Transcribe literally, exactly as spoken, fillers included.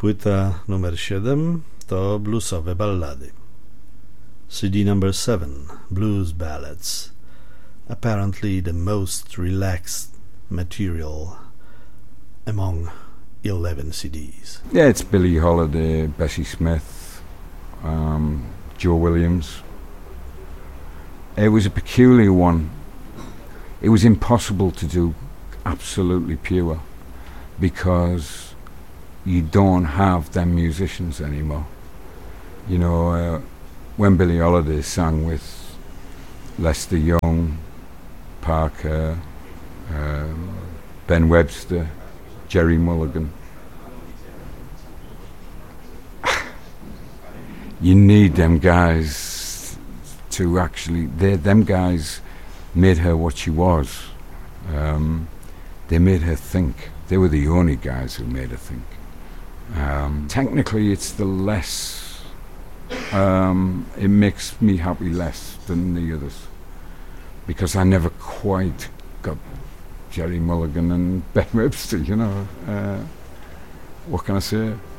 Płyta numer siedem to bluesowe ballady. C D number seven, Blues Ballads. Apparently the most relaxed material among eleven C Ds. Yeah, it's Billie Holiday, Bessie Smith, um, Joe Williams. It was a peculiar one. It was impossible to do absolutely pure because you don't have them musicians anymore. You know, uh, when Billie Holiday sang with Lester Young, Parker, um, Ben Webster, Jerry Mulligan, you need them guys to actually, they, them guys made her what she was. Um, they made her think. They were the only guys who made her think. Um, technically it's the less, um, it makes me happy less than the others because I never quite got Jerry Mulligan and Ben Webster, you know. Uh, what can I say?